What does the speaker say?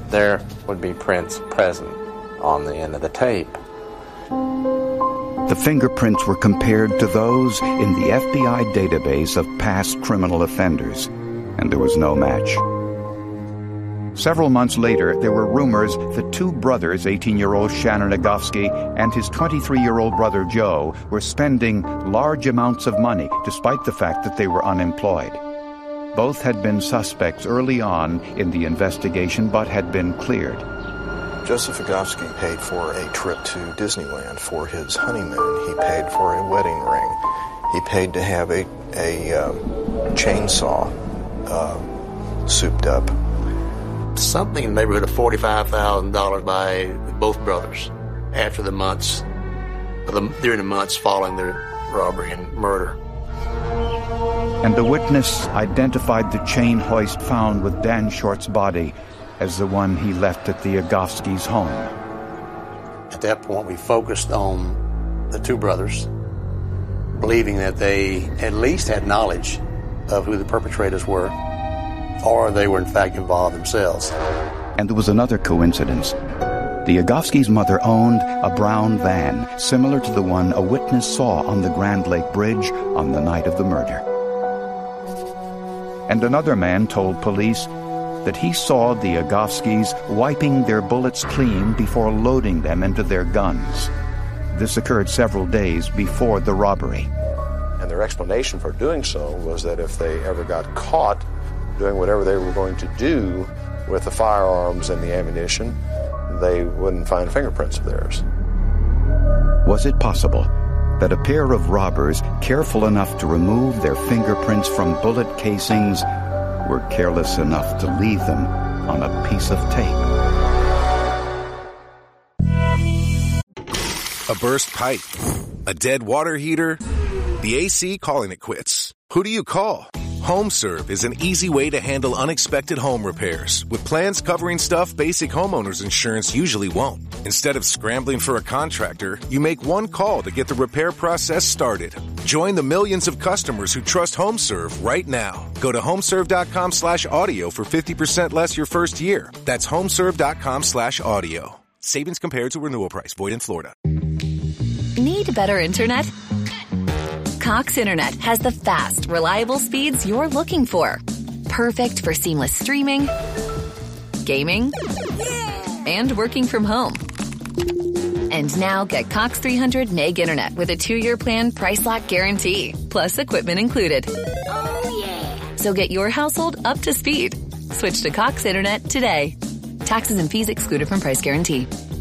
there would be prints present on the end of the tape. The fingerprints were compared to those in the FBI database of past criminal offenders, and there was no match. Several months later, there were rumors that two brothers, 18-year-old Shannon Agofsky and his 23-year-old brother Joe, were spending large amounts of money despite the fact that they were unemployed. Both had been suspects early on in the investigation but had been cleared. Joseph Agofsky paid for a trip to Disneyland for his honeymoon. He paid for a wedding ring. He paid to have a chainsaw souped up. Something in the neighborhood of $45,000 by both brothers after the months, during the months following the robbery and murder. And the witness identified the chain hoist found with Dan Short's body as the one he left at the Agofsky's home. At that point, we focused on the two brothers, believing that they at least had knowledge of who the perpetrators were, or they were in fact involved themselves. And there was another coincidence. The Agofsky's mother owned a brown van, similar to the one a witness saw on the Grand Lake Bridge on the night of the murder. And another man told police that he saw the Agofskys wiping their bullets clean before loading them into their guns. This occurred several days before the robbery. And their explanation for doing so was that if they ever got caught doing whatever they were going to do with the firearms and the ammunition, they wouldn't find fingerprints of theirs. Was it possible that a pair of robbers, careful enough to remove their fingerprints from bullet casings, were careless enough to leave them on a piece of tape? A burst pipe, a dead water heater, the AC calling it quits. Who do you call? HomeServe is an easy way to handle unexpected home repairs with plans covering stuff basic homeowners insurance usually won't. Instead of scrambling for a contractor, you make one call to get the repair process started. Join the millions of customers who trust HomeServe right now. Go to homeserve.com/audio for 50% less your first year. That's homeserve.com/audio. Savings compared to renewal price. Void in Florida. Need better internet? Cox Internet has the fast, reliable speeds you're looking for. Perfect for seamless streaming, gaming, and working from home. And now get Cox 300 meg internet with a 2-year plan price lock guarantee, plus equipment included. Oh, yeah. So get your household up to speed. Switch to Cox Internet today. Taxes and fees excluded from price guarantee.